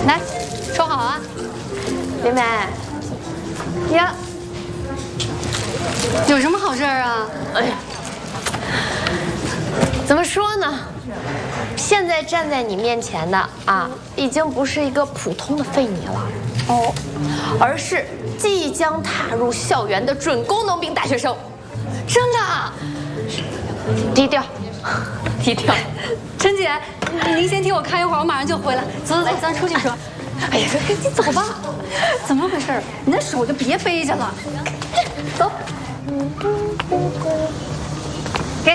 来，收好啊。 林梅， 呀，有什么好事儿啊？ 哎呀，怎么说呢？现在站在你面前的啊，已经不是一个普通的废泥了，哦，而是即将踏入校园的准功能兵大学生。 真的？ 低调，低调。 陈姐，您先替我看一会儿，我马上就回来。走走走，咱出去说。哎呀，你走吧。怎么回事？你那手就别背着了。走。给。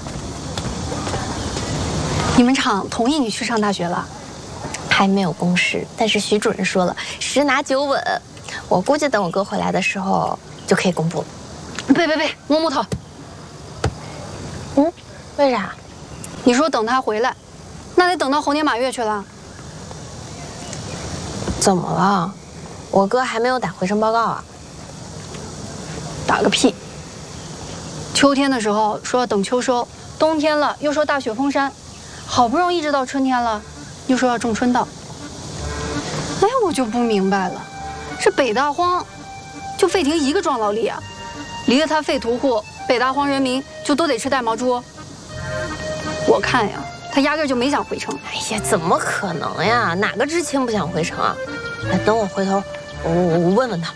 你们厂同意你去上大学了？ 还没有公示，但是徐主任说了，10拿9稳。我估计等我哥回来的时候就可以公布了。 别，摸摸头。 嗯，为啥？ 你说等他回来，那得等到猴年马月去了。 怎么了？我哥还没有打回声报告啊？ 打个屁！秋天的时候说要等秋收，冬天了又说大雪封山，好不容易一直到春天了，又说要种春稻。哎，我就不明白了，这北大荒就费婷一个壮劳力啊，离了他废屠户，北大荒人民就都得吃带毛猪。我看呀，他压根就没想回城。 哎呀，怎么可能呀？哪个知青不想回城啊？哎，等我回头，我问问他。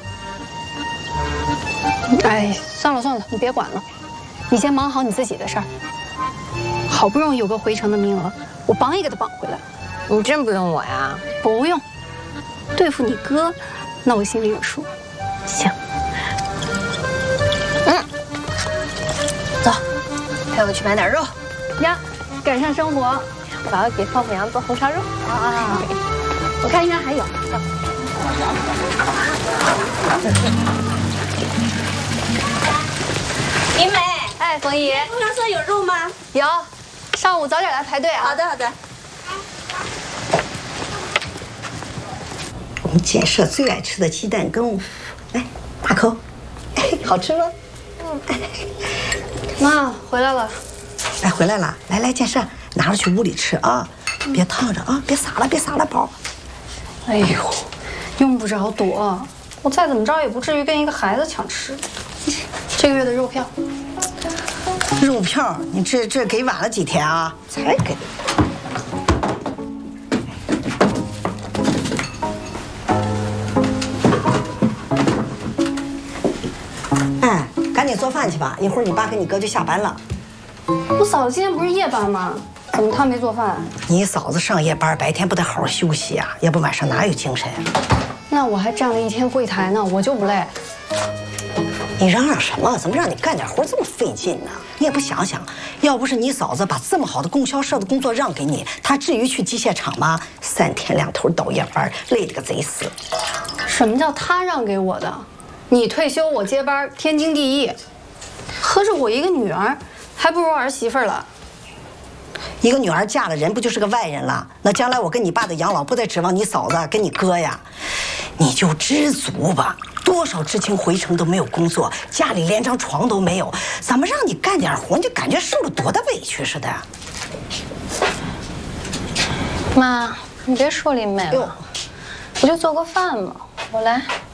哎，算了，你别管了，你先忙好你自己的事儿。好不容易有个回城的名额，我帮你给他绑回来。 你真不用我呀？ 不用，对付你哥，那我心里有数。 行。走，陪我去买点肉。 呀，改善生活。 我要给放羊做红烧肉。 啊，我看应该还有。 林梅， 哎，冯姨， 供销社有肉吗？ 有，上午早点来排队啊。 好的。 我们建设最爱吃的鸡蛋羹，来大口，好吃吗？ 妈回来了。 哎，回来了，来建设，拿着去屋里吃啊，别烫着啊，别撒了宝。 哎呦，用不着躲，我再怎么着也不至于跟一个孩子抢吃。这个月的肉票。 肉票，你这给晚了几天啊？才给。哎，赶紧做饭去吧，一会儿你爸跟你哥就下班了。 我嫂子今天不是夜班吗？怎么她没做饭？ 你嫂子上夜班，白天不得好好休息啊？要不晚上哪有精神啊？ 那我还站了一天柜台呢，我就不累。 你嚷嚷什么？怎么让你干点活这么费劲呢？你也不想想，要不是你嫂子把这么好的供销社的工作让给你，她至于去机械厂吗？3天2头倒夜班，累得个贼死。 什么叫她让给我的？你退休我接班，天经地义。合着我一个女儿，还不如儿媳妇了。 一个女儿嫁了人，不就是个外人了？那将来我跟你爸的养老，不得指望你嫂子跟你哥呀？你就知足吧。多少知青回城都没有工作，家里连张床都没有，怎么让你干点活，你就感觉受了多大委屈似的。 妈，你别说林美了，不就做个饭吗？我来。